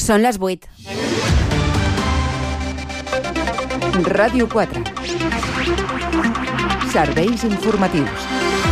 Són les 8. Ràdio 4. Serveis informatius.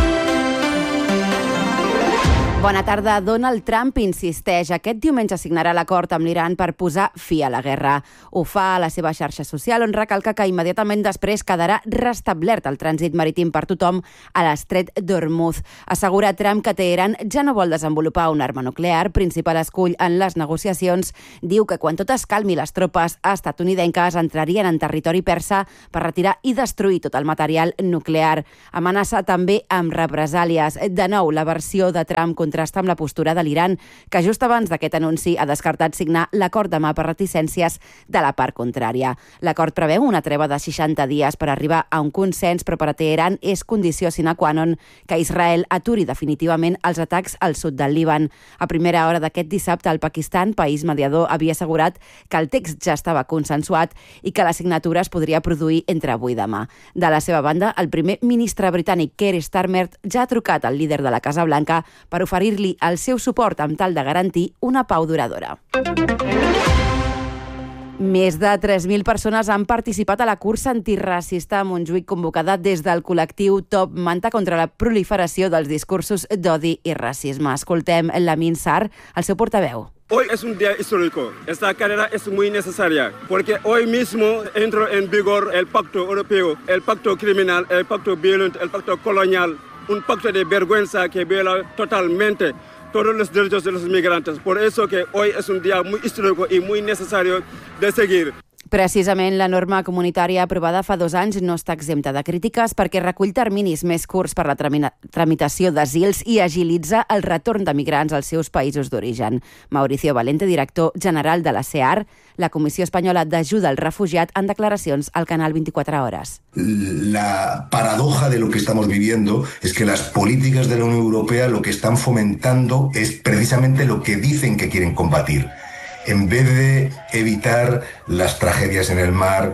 Bona tarda. Donald Trump insisteix. Aquest diumenge signarà l'acord amb l'Iran per posar fi a la guerra. Ho fa a la seva xarxa social, on recalca que immediatament després quedarà restablert el trànsit marítim per tothom a l'estret d'Hormuz. Assegura Trump que Teheran ja no vol desenvolupar una arma nuclear, principal escull en les negociacions. Diu que quan tot es calmi, les tropes estatunidenques entrarien en territori persa per retirar i destruir tot el material nuclear. Amenaça també amb represàlies. De nou, la versió de Trump contrasta amb la postura de l'Iran, que just abans d'aquest anunci ha descartat signar l'acord demà per reticències de la part contrària. L'acord preveu una treva de 60 dies per arribar a un consens, però per a Teheran és condició sine qua non que Israel aturi definitivament els atacs al sud del Líban. A primera hora d'aquest dissabte, el Pakistan, país mediador, havia assegurat que el text ja estava consensuat i que la signatura es podria produir entre avui i demà. De la seva banda, el primer ministre britànic Keir Starmer ja ha trucat al líder de la Casa Blanca per oferir-li el seu suport amb tal de garantir una pau duradora. Més de 3.000 persones han participat a la cursa antiracista a Montjuïc convocada des del col·lectiu Top Manta contra la proliferació dels discursos d'odi i racisme. Escoltem Lamin Sarr, el seu portaveu. Hoy es un día histórico. Esta carrera es muy necesaria porque hoy mismo entra en vigor el pacto europeo, el pacto criminal, el pacto violento, el pacto colonial, un pacto de vergüenza que viola totalmente todos los derechos de los migrantes. Por eso que hoy es un día muy histórico y muy necesario de seguir. Precisament la norma comunitària aprovada fa 2 anys no està exempta de crítiques perquè recull terminis més curts per la tramitació d'asils i agilitza el retorn de migrants als seus països d'origen. Mauricio Valente, director general de la CEAR, la Comissió Espanyola d'Ajuda al Refugiat, en declaracions al canal 24 Horas. La paradoja de lo que estamos viviendo es que las políticas de la Unión Europea lo que están fomentando es precisamente lo que dicen que quieren combatir. En vez de evitar las tragedias en el mar,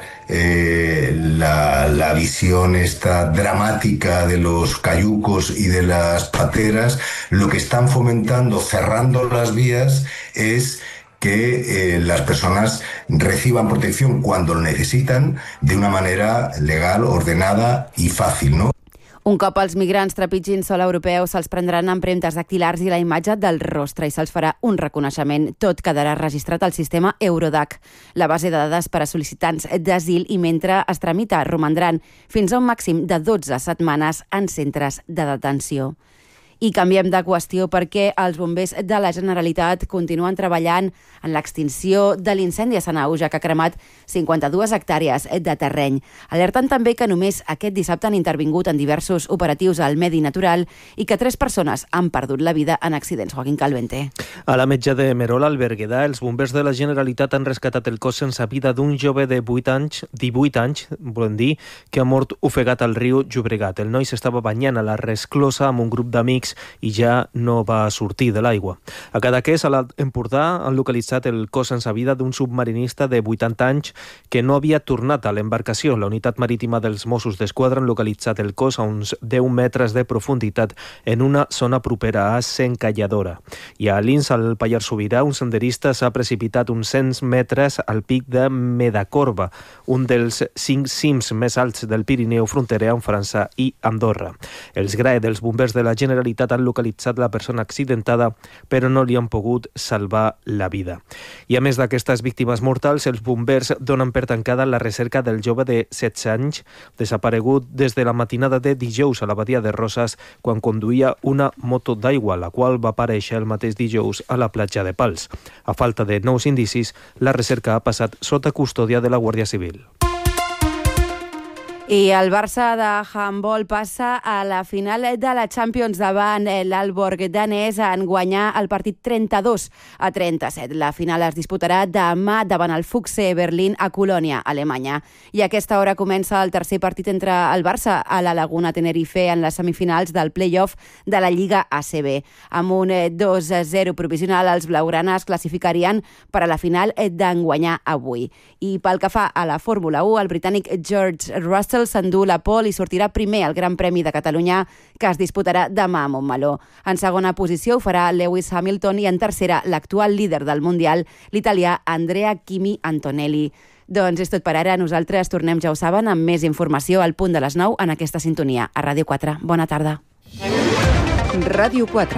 la visión esta dramática de los cayucos y de las pateras, lo que están fomentando, cerrando las vías, es que las personas reciban protección cuando lo necesitan de una manera legal, ordenada y fácil, ¿no? Un cop els migrants trepitgin sòl europeu, se'ls prendran empremtes dactilars i la imatge del rostre i se'ls farà un reconeixement. Tot quedarà registrat al sistema Eurodac, la base de dades per a sol·licitants d'asil, i mentre es tramita romandran fins a un màxim de 12 setmanes en centres de detenció. I canviem de qüestió perquè els bombers de la Generalitat continuen treballant en l'extinció de l'incendi a Sanaüja, que ha cremat 52 hectàrees de terreny. Alerten també que només aquest dissabte han intervingut en diversos operatius al medi natural i que 3 persones han perdut la vida en accidents. Joaquín Calvente. A la metja de Merola, al Berguedà, els bombers de la Generalitat han rescatat el cos sense vida d'un jove de 18 anys, volem dir, que ha mort ofegat al riu Llobregat. El noi s'estava banyant a la resclosa amb un grup d'amics i ja no va sortir de l'aigua. A Cadaqués, a l'Empordà, han localitzat el cos sense vida d'un submarinista de 80 anys que no havia tornat a l'embarcació. La unitat marítima dels Mossos d'Esquadra han localitzat el cos a uns 10 metres de profunditat en una zona propera a Sencalladora. I a Alins, al Pallars Sobirà, un senderista s'ha precipitat uns 100 metres al pic de Medacorba, un dels 5 cims més alts del Pirineu fronterer amb França i Andorra. Els GRAE dels bombers de la Generalitat han localitzat la persona accidentada, però no li han pogut salvar la vida. I a més d'aquestes víctimes mortals, els bombers donen per tancada la recerca del jove de 16 anys, desaparegut des de la matinada de dijous a la badia de Roses, quan conduïa una moto d'aigua, la qual va aparèixer el mateix dijous a la platja de Pals. A falta de nous indicis, la recerca ha passat sota custòdia de la Guàrdia Civil. I el Barça de handbol passa a la final de la Champions davant l'Aalborg danès en guanyar el partit 32-37. La final es disputarà demà davant el Füchse Berlín a Colònia, Alemanya. I a aquesta hora comença el tercer partit entre el Barça a la Laguna Tenerife en les semifinals del play-off de la Lliga ACB. Amb un 2-0 provisional, els blaugrana es classificarien per a la final d'enguanyar avui. I pel que fa a la Fórmula 1, el britànic George Russell Russell s'endú la pole i sortirà primer al Gran Premi de Catalunya, que es disputarà demà a Montmeló. En segona posició ho farà Lewis Hamilton i en tercera l'actual líder del Mundial, l'italià Andrea Kimi Antonelli. Doncs és tot per ara. Nosaltres tornem, ja ho saben, amb més informació al punt de les 9 en aquesta sintonia. A Ràdio 4. Bona tarda. Ràdio 4.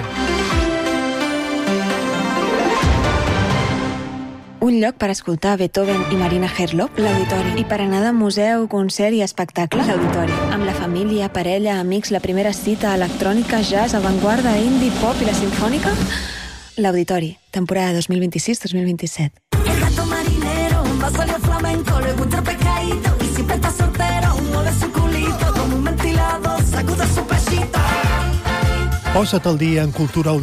Un lloc per escoltar Beethoven i Marina Herlop, l'Auditori. I per anar de museu, concert i espectacle, l'Auditori. Amb la família, parella, amics, la primera cita, electrònica, jazz, avantguarda, indie, pop i la sinfònica, l'Auditori. Temporada 2026-2027. El gato marinero va a salir flamenco, le gusta el pescadito y siempre está soltero, mueve su culito como un ventilador, sacude su pechito. Posa't al dia en cultura